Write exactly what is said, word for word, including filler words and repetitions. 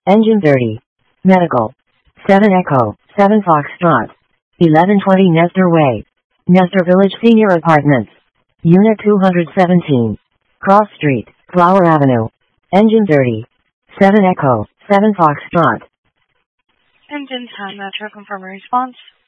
Engine thirty. Medical. seven Echo, seven Foxtrot. eleven twenty Nestor Way. Nestor Village Senior Apartments. Unit two hundred seventeen. Cross Street, Flower Avenue. Engine thirty. seven Echo, seven Foxtrot. Engine ten, Metro, confirm response.